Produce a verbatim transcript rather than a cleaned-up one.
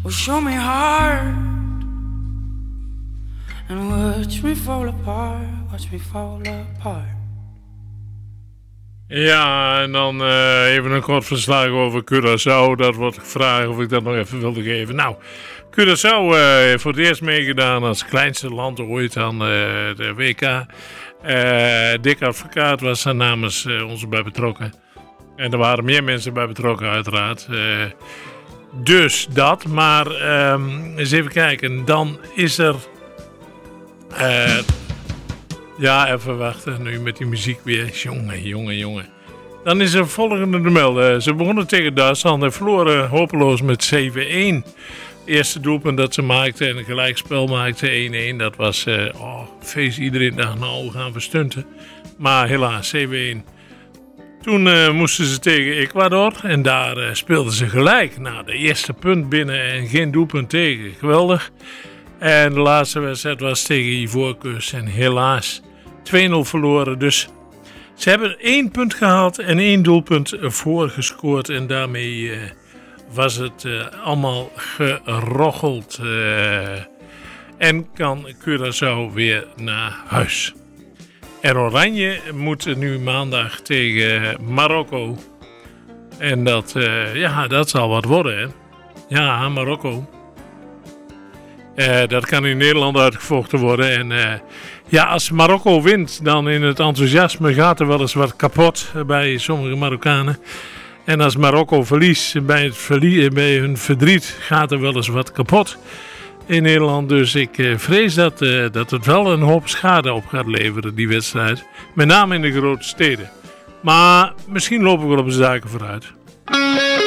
Well, show me hard and watch me fall apart, watch me fall apart. Ja, en dan uh, even een kort verslag over Curaçao. Dat wordt gevraagd of ik dat nog even wilde geven. Nou, Curaçao uh, heeft voor het eerst meegedaan als kleinste land ooit aan uh, de W K. Uh, Dick Advocaat was er namens uh, ons bij betrokken. En er waren meer mensen bij betrokken uiteraard. Uh, dus dat, maar um, eens even kijken. Dan is er... Uh, Ja, even wachten. Nu met die muziek weer. Jongen, jongen, jongen. Dan is er volgende te melden. Ze begonnen tegen Duitsland en verloren hopeloos met zeven-een. Eerste doelpunt dat ze maakten en een gelijkspel maakten één-één. Dat was, uh, oh, feest. Iedereen dacht, nou, we gaan verstunten. Maar helaas, zeven-een. Toen uh, moesten ze tegen Ecuador en daar uh, speelden ze gelijk. Nou, de eerste punt binnen en geen doelpunt tegen. Geweldig. En de laatste wedstrijd was tegen Ivoorkust en helaas twee-nul verloren. Dus ze hebben één punt gehaald en één doelpunt voorgescoord. En daarmee uh, was het uh, allemaal gerocheld. Uh, en kan Curaçao weer naar huis. En Oranje moet nu maandag tegen Marokko. En dat, uh, ja, dat zal wat worden, hè. Ja, Marokko. Uh, dat kan in Nederland uitgevochten worden. En uh, ja, als Marokko wint, dan in het enthousiasme gaat er wel eens wat kapot bij sommige Marokkanen. En als Marokko verliest, bij, het verlie- bij hun verdriet gaat er wel eens wat kapot in Nederland. Dus ik uh, vrees dat, uh, dat het wel een hoop schade op gaat leveren, die wedstrijd. Met name in de grote steden. Maar misschien lopen we wel op de zaken vooruit.